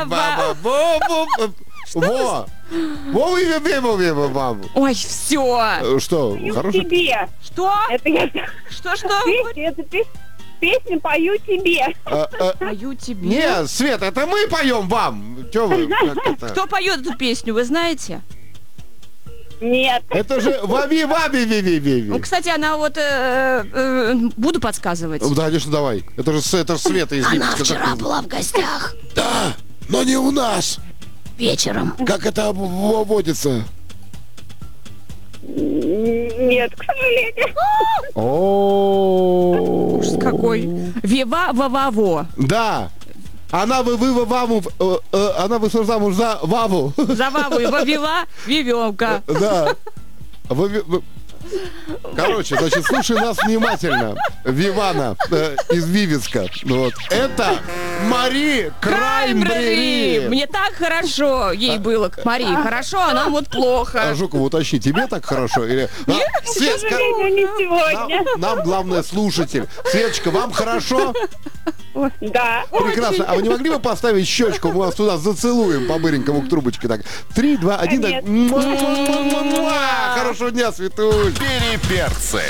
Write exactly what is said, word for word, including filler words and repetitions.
Баба, бу-бу. Во! Во, ви, ви, ви, ви, ви, маму. Ой, все. Что, Пою хороший? тебе. Что? Это я... Что, что? Песню, это пес- песню пою тебе. А, а, Пою тебе. Нет, Свет, это мы поем вам. Чё вы? Как это? Кто поет эту песню, вы знаете? Нет. Это же Вави Вави Ви Ви Ви Ну, Ви. кстати, она вот... э, э, буду подсказывать. Да, конечно, давай. Это же, с- это же Света из Она Липецка. вчера Как- была в гостях Да, но не у нас. вечером. Как это водится? Нет, к сожалению. О. Ужас какой. Вива-ва-ва-во. Да. Она вы вы ваму, э, э, она вышла замуж за Ваву. За Ваву и вовела Вивенка. Да. Вы- вы- вы- Короче, значит, слушай нас внимательно. Вивана э, из Вивеска. Вот. Это Мари Краймбрери. Мне так хорошо ей было к Марии. Хорошо, а нам вот плохо. А Жукова уточни, тебе так хорошо? Или... А, К Свет, ска- сожалению, не сегодня. нам, нам главное слушатель. Светочка, вам хорошо? Да. Прекрасно. А вы не могли бы поставить щечку? Мы вас туда зацелуем по-быренькому к трубочке. Так. Три, два, один. Так. Конечно. Муа-муа-муа-муа. Хорошего дня, Светуль. Переперцы.